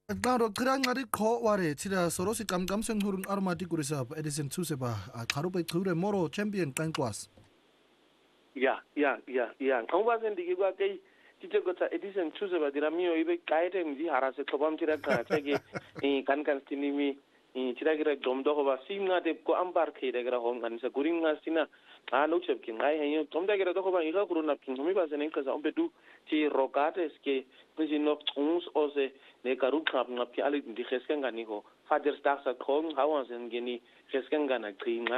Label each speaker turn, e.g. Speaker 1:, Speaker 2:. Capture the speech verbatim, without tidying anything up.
Speaker 1: Qaro qira ngari kho ware tira soro si kam kam seng hurung armati kurisa Edison two seba qaro pe qure moro champion kankwas.
Speaker 2: Ya ya ya ya ngwa sendi gwa kai tite gota Edison two seba dira miyo ibe kaite mji harase kobam tira ka tege kan kan stinimi tira gira domdo ko ba singa de ko ambar ke de gira hom kan sa guringa sina a no chep kin ngai hen tomda gira do ko ba iga kuruna kin mi ba senen ka sa ombedu ti rogates ke pesi no uns ose ne karu krap na pi ali di khesken ga ni ho father star sa kong hawan sen geni khesken ga na kri